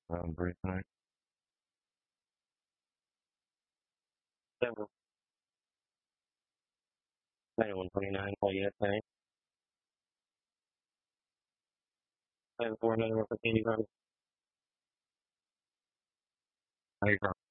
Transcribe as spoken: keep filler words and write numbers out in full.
Um, break tonight. Seven, one twenty-nine, call you that time. Seven four nine one fifteen, you got it. How you from?